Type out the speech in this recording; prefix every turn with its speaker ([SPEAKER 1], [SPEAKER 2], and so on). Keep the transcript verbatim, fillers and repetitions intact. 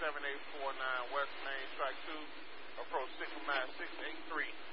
[SPEAKER 1] seven eight four nine West Main, Track two, approach Sycamore six eight three.